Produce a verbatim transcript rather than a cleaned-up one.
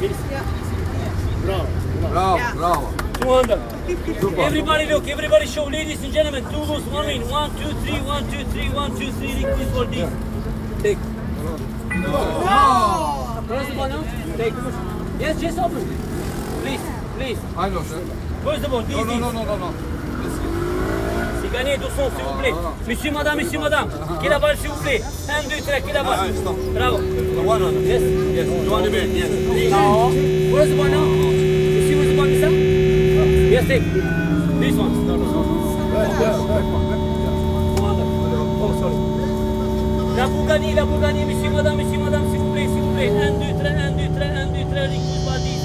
Please. Bravo. Bravo, bravo. two hundred. Super. Everybody look, everybody show, ladies and gentlemen, two goes, one win, one, two, three, one, two, three, one, two, three, request for this. Take. No! Close the ball now. Take. Yes, just open. Please, please. I know, sir. Close the ball, this, No, no, this. no, no, no, no. C'est gagné, doucement, s'il vous plaît. Monsieur, madame, monsieur, madame. Qui la balle, s'il vous plaît. Un, deux, trois, qui la balle. Bravo. Yes, yes. You want to be? Yes. No. Close the ball now. You see where's the ball, mister? Yes, take. This one. No, no, no. Oh, sorry. La Bougani, la Bougani, monsieur, madame, monsieur, madame, s'il vous plaît, s'il vous plaît. Un, deux, trois, un, deux, trois, un, deux, trois, request for this.